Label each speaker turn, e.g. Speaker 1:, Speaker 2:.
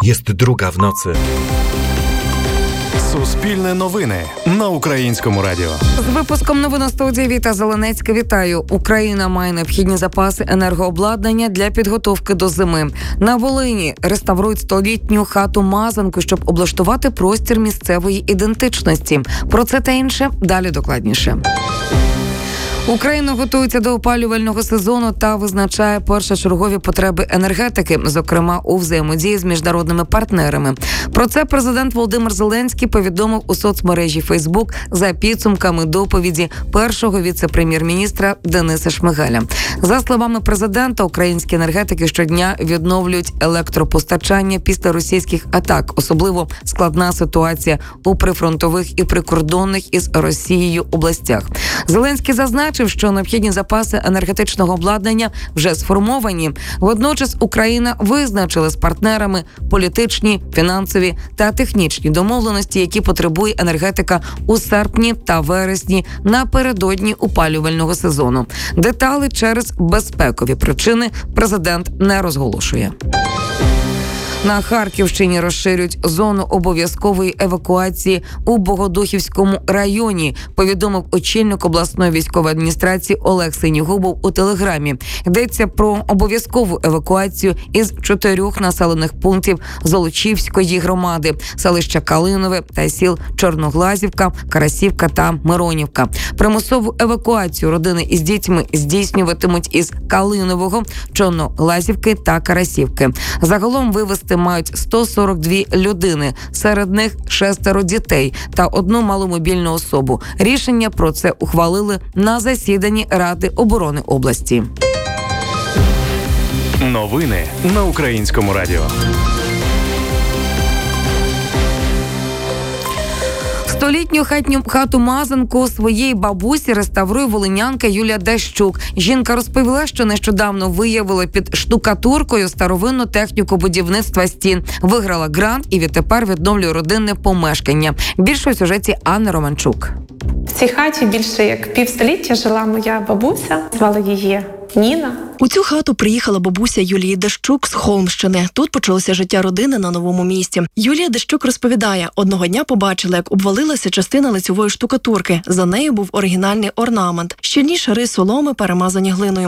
Speaker 1: Jest 2 w nocy.
Speaker 2: Суспільне новини на Українському радіо.
Speaker 3: З випуском новин у студії Віта Зеленецька. Вітаю. Україна має необхідні запаси енергообладнання для підготовки до зими. На Волині реставрують столітню хату-мазанку, щоб облаштувати простір місцевої ідентичності. Про це та інше далі докладніше. Україна готується до опалювального сезону та визначає першочергові потреби енергетики, зокрема у взаємодії з міжнародними партнерами. Про це президент Володимир Зеленський повідомив у соцмережі Фейсбук за підсумками доповіді першого віце-прем'єр-міністра Дениса Шмигаля. За словами президента, українські енергетики щодня відновлюють електропостачання після російських атак. Особливо складна ситуація у прифронтових і прикордонних із Росією областях. Зеленський зазначив, що необхідні запаси енергетичного обладнання вже сформовані. Водночас Україна визначила з партнерами політичні, фінансові та технічні домовленості, які потребує енергетика у серпні та вересні напередодні опалювального сезону. Деталі через безпекові причини президент не розголошує. На Харківщині розширюють зону обов'язкової евакуації у Богодухівському районі, повідомив очільник обласної військової адміністрації Олег Синігубов у Телеграмі. Йдеться про обов'язкову евакуацію із 4 населених пунктів Золочівської громади, селища Калинове та сіл Чорноглазівка, Карасівка та Миронівка. Примусову евакуацію родини із дітьми здійснюватимуть із Калинового, Чорноглазівки та Карасівки. Загалом вивезти мають 142 людини, серед них 6 дітей та 1 маломобільну особу. Рішення про це ухвалили на засіданні Ради оборони області.
Speaker 2: Новини на Українському радіо.
Speaker 3: Столітню хату-мазанку своєї бабусі реставрує волинянка Юлія Дащук. Жінка розповіла, що нещодавно виявила під штукатуркою старовинну техніку будівництва стін. Виграла грант і відтепер відновлює родинне помешкання. Більше у сюжеті Анни Романчук.
Speaker 4: В цій хаті більше як півстоліття жила моя бабуся, звали її Ніна.
Speaker 5: У цю хату приїхала бабуся Юлії Дащук з Холмщини. Тут почалося життя родини на новому місці. Юлія Дащук розповідає, одного дня побачила, як обвалилася частина лицьової штукатурки. За нею був оригінальний орнамент. Щільні шари соломи перемазані глиною.